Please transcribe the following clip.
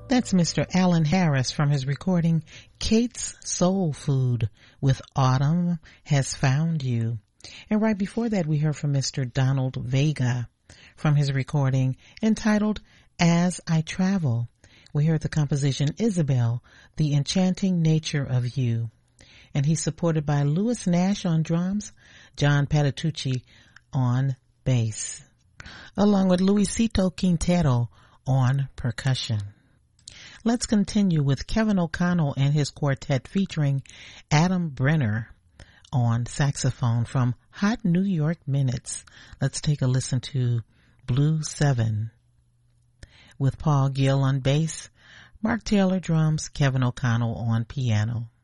That's Mr. Alan Harris from his recording Kate's Soul Food with Autumn Has Found You. And right before that we heard from Mr. Donald Vega from his recording entitled As I Travel. We heard the composition Isabel, The Enchanting Nature of You. And he's supported by Louis Nash on drums, John Patitucci on bass, along with Luisito Quintero on percussion. Let's continue with Kevin O'Connell and his quartet featuring Adam Brenner on saxophone from Hot New York Minutes. Let's take a listen to Blue 7 with Paul Gill on bass, Mark Taylor drums, Kevin O'Connell on piano.